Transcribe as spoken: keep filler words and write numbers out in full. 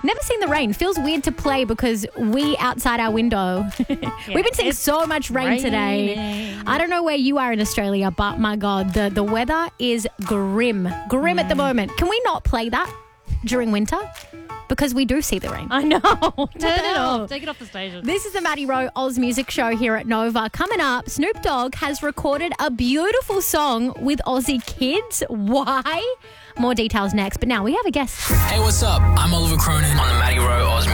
Never Seen the Rain. Feels weird to play because we outside our window. Yeah, We've been seeing so much rain raining. today. I don't know where you are in Australia, but my God, the, the weather is grim. Grim mm. at the moment. Can we not play that during winter? Because we do see the rain. I know. Turn it hell? off. Take it off the station. This is the Maddie Rowe Oz Music Show here at Nova. Coming up, Snoop Dogg has recorded a beautiful song with Aussie kids. Why? More details next. But now we have a guest. Hey, what's up? I'm Oliver Cronin on the Maddie Rowe Oz Music